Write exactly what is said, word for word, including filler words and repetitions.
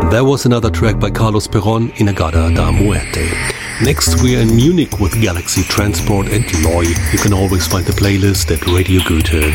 There was another track by Carlos Perón, Inagada da Muerte. Next, we are in Munich with Galaxy Transport and Loy. You can always find the playlist at radio goethe